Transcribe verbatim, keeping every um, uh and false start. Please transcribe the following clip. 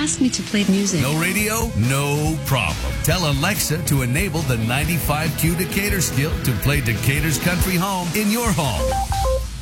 asked me to play music. No radio? No problem. Tell Alexa to enable the ninety-five Q Decatur skill to play Decatur's Country Home in your home.